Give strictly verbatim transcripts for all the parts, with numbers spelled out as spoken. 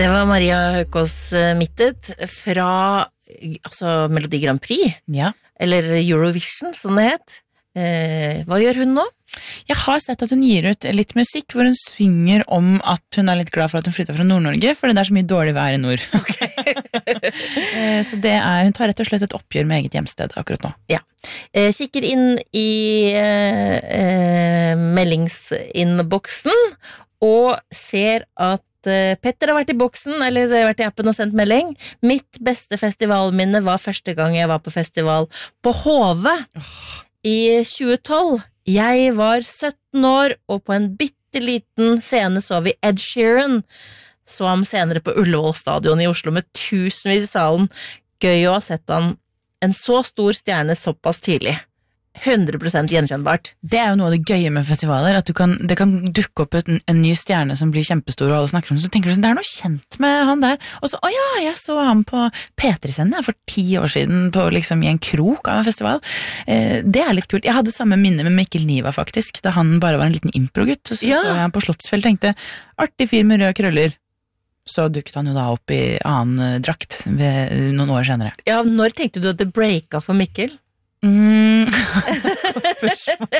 Det var Maria Høkås Mittet fra altså, Melodi Grand Prix, ja. Eller Eurovision, som det het. Eh, hva gjør hun nå? Jeg har sett at hun gir ut litt musikk hvor hun synger om at hun er litt glad for at hun flyttet fra Nord-Norge, fordi det er så mye dårlig vær i nord. Okay. eh, så det er, hun tar rett og slett et oppgjør med eget hjemsted akkurat nå. Ja. Eh, kikker inn i eh, eh, meldingsinnboksen og ser at Petter har vært i boksen, eller jeg har vært i appen og sendt melding. Mitt beste festivalminne var første gang jeg var på festival på Hove i tjue tolv. Jeg var sytten år, og på en bitteliten scene så vi Ed Sheeran. Så ham senere på Ullevål Stadion i Oslo med tusenvis i salen. Gøy å ha sett han en så stor stjerne såpass tidlig. hundre prosent gjenkjennbart. Det er jo noe av det gøye med festivaler, at du kan, det kan dukke opp en, en ny stjerne som blir kjempestor, og alle snakker om det, så tenker du sånn, det er noe kjent med han der, og så, å ja, jeg så han på P tre-scenen for ti år siden, på liksom i en krok av en festival. Eh, det er litt kult. Jeg hadde samme minne med Mikkel Niva faktisk, da han bare var en liten improgutt, og så ja. så jeg han på Slottsfjell, tenkte, artig fyr med røde krøller. Så dukket han jo da opp i annen drakt ved, noen år senere. Ja, når tenkte du at det breaka for Mikkel? Mm. Godt spørsmål.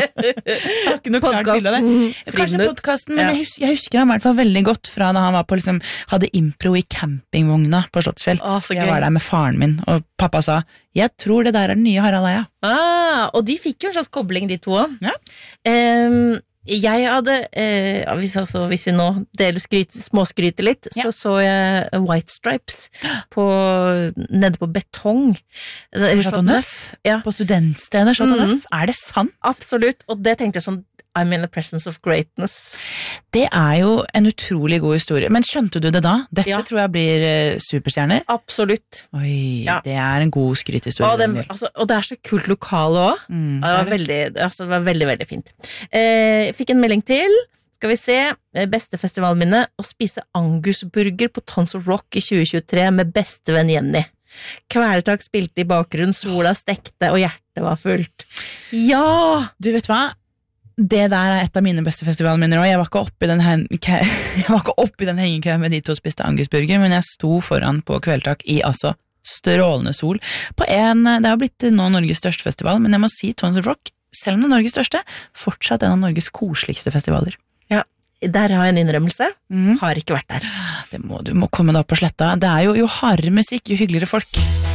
Jeg har ikke noe klart bilde av det. Kanskje podcasten, men ja. jeg, husker, jeg husker han i hvert fall veldig godt fra da han var på, liksom, hadde impro i campingvogna på Slottsfjell. Å, jeg var der med faren min, og pappa sa, jeg tror det der er den nye Harald Eia. Ah, og de fikk jo en slags kobling, de to. Ja. Um, jeg hadde, eh, hvis, altså, hvis vi nå deler skryt, småskryter litt, ja. så så jeg White Stripes på, nede på Betong. Chateau Neuf? Ja. På studentstedet Chateau Neuf? Mm. Er det sant? Absolutt, og det tenkte jeg sånn, I'm in the presence of greatness. Det er jo en utrolig god historie. Men skjønte du det da? Dette ja. tror jeg blir uh, superstjerner. Absolutt. Oi, ja. Det er en god skrythistorie. Og det, altså, og det er så kult lokale også. Mm, det, var veldig, altså, det var veldig, veldig fint. Eh, jeg fikk en melding til. Skal vi se. Beste festivalminne. Å spise angusburger på Tons of Rock i tjue tjuetre med bestevenn Jenny. Kvelertak spilte i bakgrunnen, sola stekte, og hjertet var fullt. Ja! Du vet hva? Det der er et av mine beste festivalminner, og jeg var ikke oppe i den, jeg var ikke oppe i den hengekøen med de to spiste angusburger, men jeg sto foran på kvelertak i altså strålende sol. På en, det har blitt nå Norges største festival, men jeg må si Tons of Rock, selv om det er Norges største, fortsatt en av Norges koseligste festivaler. Ja, der har jeg en innrømmelse. Mm. Har ikke vært der. Det må, du må komme deg opp på sletta. Det er jo, jo hardere musikk, jo hyggeligere folk.